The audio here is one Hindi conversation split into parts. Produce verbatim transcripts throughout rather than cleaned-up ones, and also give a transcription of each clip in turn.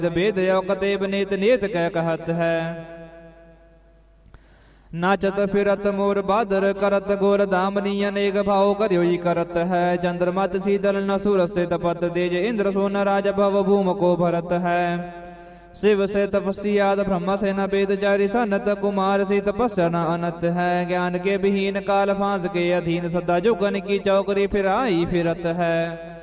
भेद कतेब नेत नेत कह कहत है। नाचत फिरत मोर बादर करत गोर दामनी अनेक भाव करयोई करत है। चंद्रमत शीतल न सूरस्ते तपत तेज इंद्र सोन राज भव भूम को भरत है। शिव से तपस्याद ब्रह्म से न वेदचारी सनत कुमार से तपस्या न अनत है। ज्ञान के विहीन काल फांस के अधीन सदा जुगन की चौकरी फिराई फिरत है।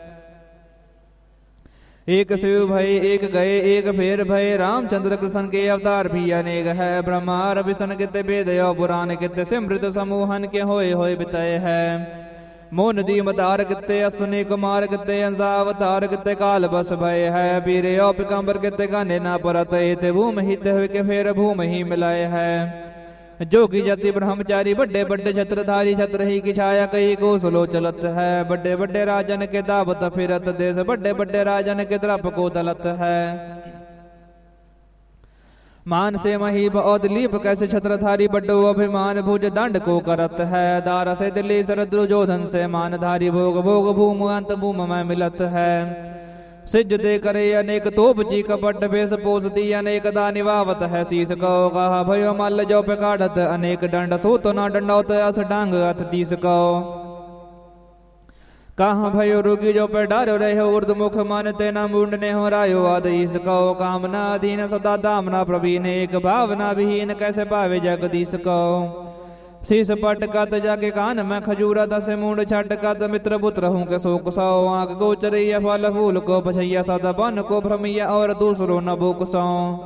एक शिव भय एक गए एक फेर भय रामचंद्र कृष्ण के अवतार भी अनेक है। ब्रह्मार विष्णु कित वेद पुराण कित सिमृत समूहन के होए होए बितय है। मोन दी मदार किते असुनी कुमार किते अंसावतार किते काल बस भय है। पीरे पिकम्बर किते गाने ना परत ते भूम हित हुए के फेर भूम ही मिलाए है। जोगी जति ब्रह्मचारी बड़े बड़े छत्रधारी छत्र ही की छाया कई को सुलो चलत है। बड़े बड़े राजन के दावत फिरत देश बड़े बड़े राजन के द्रप को दलत है। मान से मही बौदलीप कैसे छत्रधारी बड्डो अभिमान भुज दंड को करत है। दार से दिल्ली सरद्रुजोधन से मानधारी भोग भोग भूम अंत भूम में मिलत है। सिज दे करे अनेक तोप जी कपट भेष पोस दी अनेक दा निवावत है। शीस कहो कहा भयो मल्ल जो पे काढ़त अनेक दंड सो तो ना दंडौत अस डांग अथ तीस कहो। कहाँ भयो रुकी जो पे डारो रहे उर्द मुख मानते ना मुंड ने हो रायो आदेश कहो। कामना अधीन सदा दामना प्रवीण एक भावना विहीन कैसे पावे जगदीश कहो। शीस पटकत जाके कान में खजूरा दस मूड छटकत मित्र पुत्र हूँ के शोक सौ। आंख गोचरिया फल फूल को पछैया सदा बन को भ्रमिया और दूसरो न भूक सौ।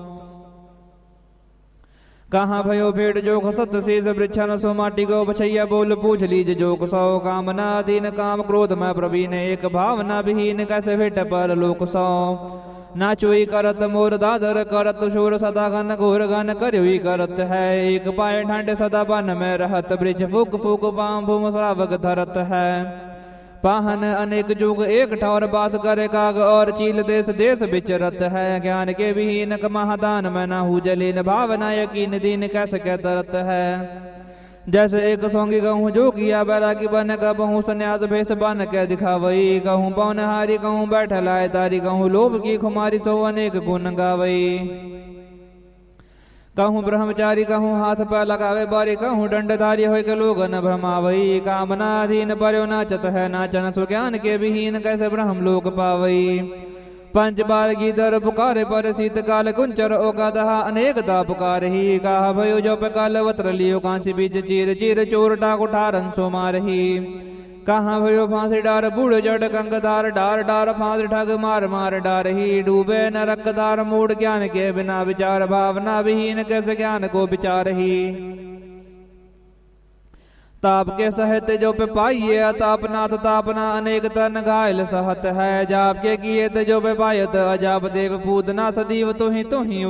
कहाँ भयो भेड़ जो खसत शेष वृक्षन सो माटी को पछैया बोल पूछ लीज जोक सौ। कामना अधीन काम क्रोध में प्रवीण एक भावना विहीन कैसे भेट पर लोक सौ। नाचुई करत मोर दादर करत शोर सदा घन घोर घन करयुई करत है। एक पाए ठांडे सदा बन में रहत ब्रिज फूक फूक पाम भूम श्रावक धरत है। पाहन अनेक जुग एक ठौर बास करे काग और चील देश देश विचरत है। ज्ञान के विहीन महादान में न हु जलीन भावना यकीन दीन कैसे कह तरत है। जैसे एक सोंगी कहूँ जो किया बैरागी बन कहूँ संन्यास भेष बन के दिखावई। कहूँ पौनहारी कहूँ बैठल आए तारी कहूँ लोभ की खुमारी सो अनेक गुण गावई। कहूँ ब्रह्मचारी कहूँ हाथ पर लगावे बारी कहूँ दंडधारी हो के लोग न भ्रमावई। कामना अधीन पर्यो नाचत है नाचन सुज्ञान के विहीन कैसे ब्रह्म लोक पावई। पंच बार गीदर पुकारे पर शीतकाल कुंचर ओका दहा अनेकता पुकार ही। कहा भयो जो पे काल वत्र लियो कांसी बीच चीर चीर चोर डाक उठारन सो मारही। कहाँ भयो फांसी डार बूढ़ जड़ कंगधार डार डार फांस ठग मार मार डार ही। डूबे नरक धार मूड ज्ञान के बिना विचार भावना विहीन कैसे ज्ञान को विचार ही। ताप के सहत जो पे पाइये तापनाथ तापना अनेक तन घायल सहत है। जाप के किए जो पे पायत अजाब देव पूतना सदीव तो ही तो ही